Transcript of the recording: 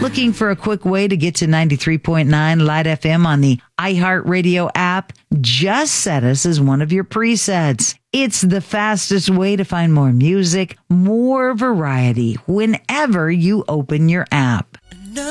Looking for a quick way to get to 93.9 Light FM on the iHeartRadio app? Just set us as one of your presets. It's the fastest way to find more music, more variety whenever you open your app.